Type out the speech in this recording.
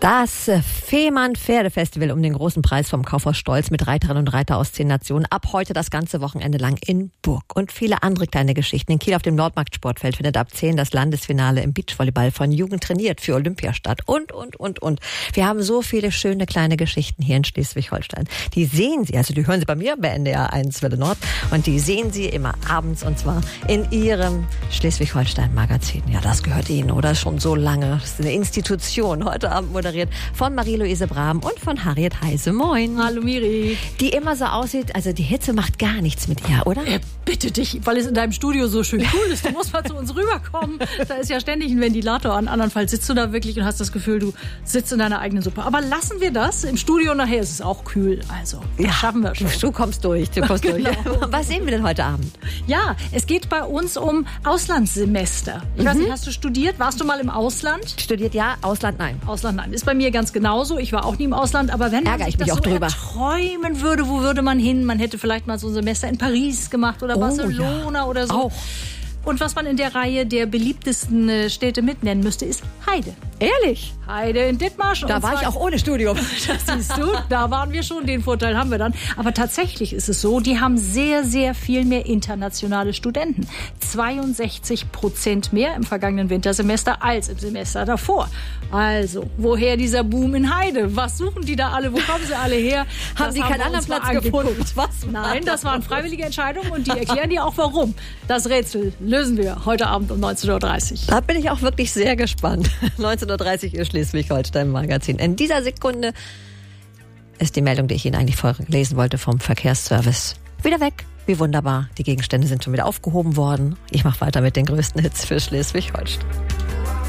Das Fehmarn Pferdefestival um den großen Preis vom Kaufhaus Stolz mit Reiterinnen und Reiter aus 10 Nationen. Ab heute das ganze Wochenende lang in Burg. Und viele andere kleine Geschichten. In Kiel auf dem Nordmarkt-Sportfeld findet ab 10 das Landesfinale im Beachvolleyball von Jugend trainiert für Olympia statt. Und. Wir haben so viele schöne kleine Geschichten hier in Schleswig-Holstein. Die sehen Sie, also die hören Sie bei mir bei NDR 1 Welle Nord. Und die sehen Sie immer abends und zwar in Ihrem Schleswig-Holstein-Magazin. Ja, das gehört Ihnen, oder? Schon so lange. Das ist eine Institution. Heute Abend moderiert von Marie-Louise Brahm und von Harriet Heise. Moin. Hallo Miri. Die immer so aussieht, also die Hitze macht gar nichts mit ihr, oder? Bitte dich, weil es in deinem Studio so schön cool ist. Du musst mal zu uns rüberkommen. Da ist ja ständig ein Ventilator an. Andernfalls sitzt du da wirklich und hast das Gefühl, du sitzt in deiner eigenen Suppe. Aber lassen wir das. Im Studio nachher ist es auch kühl. Also, das schaffen wir schon. Du kommst durch. Genau. Was sehen wir denn heute Abend? Ja, es geht bei uns um Auslandssemester. Ich weiß nicht, hast du studiert? Warst du mal im Ausland? Studiert ja, Ausland nein. Ausland nein. Ist bei mir ganz genauso. Ich war auch nie im Ausland. Aber wenn man sich das so träumen würde, wo würde man hin? Man hätte vielleicht mal so ein Semester in Paris gemacht oder Barcelona oder so. Auch. Und was man in der Reihe der beliebtesten Städte mitnennen müsste, ist Heide. Ehrlich? Heide in Dithmarschen. Da war ich auch ohne Studium. Das siehst du, da waren wir schon. Den Vorteil haben wir dann. Aber tatsächlich ist es so, die haben sehr, sehr viel mehr internationale Studenten. 62% mehr im vergangenen Wintersemester als im Semester davor. Also, woher dieser Boom in Heide? Was suchen die da alle? Wo kommen sie alle her? Haben die keinen anderen Platz gefunden? Was? Nein, das waren freiwillige Entscheidungen und die erklären dir auch warum. Das Rätsel lösen wir heute Abend um 19.30 Uhr. Da bin ich auch wirklich sehr gespannt. 19.30 Uhr ist Schleswig-Holstein-Magazin. In dieser Sekunde ist die Meldung, die ich Ihnen eigentlich vorlesen wollte, vom Verkehrsservice wieder weg. Wie wunderbar. Die Gegenstände sind schon wieder aufgehoben worden. Ich mache weiter mit den größten Hits für Schleswig-Holstein.